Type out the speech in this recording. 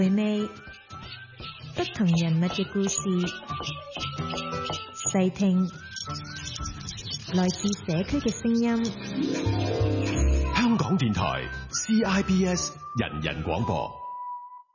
回味不同人物嘅故事，細聽來自社區嘅聲音。 香港電台 CIBS 人人廣播。